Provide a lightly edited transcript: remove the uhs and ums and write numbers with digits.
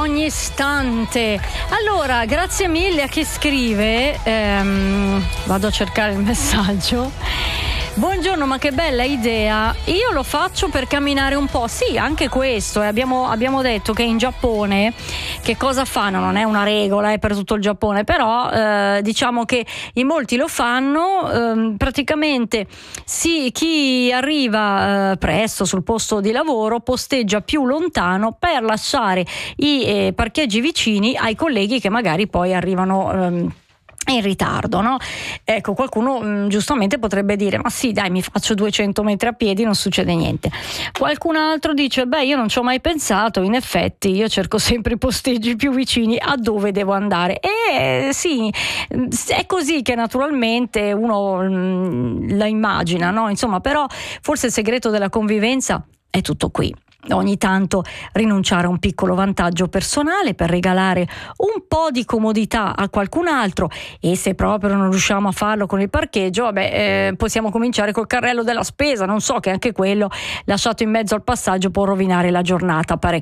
ogni istante. Allora, grazie mille a chi scrive. Vado a cercare il messaggio. Buongiorno, ma che bella idea. Io lo faccio per camminare un po'. Sì, anche questo. Abbiamo detto che in Giappone che cosa fanno? Non è una regola per tutto il Giappone, però diciamo che in molti lo fanno. Praticamente chi arriva presto sul posto di lavoro posteggia più lontano per lasciare i parcheggi vicini ai colleghi che magari poi arrivano in ritardo, no? Ecco, qualcuno giustamente potrebbe dire: ma sì, dai, mi faccio 200 metri a piedi, non succede niente. Qualcun altro dice: beh, io non ci ho mai pensato, in effetti io cerco sempre i posteggi più vicini a dove devo andare. E sì, è così che naturalmente uno la immagina, no? Insomma, però forse il segreto della convivenza è tutto qui. Ogni tanto rinunciare a un piccolo vantaggio personale per regalare un po' di comodità a qualcun altro, e se proprio non riusciamo a farlo con il parcheggio, possiamo cominciare col carrello della spesa. Non so, che anche quello lasciato in mezzo al passaggio può rovinare la giornata parecchio.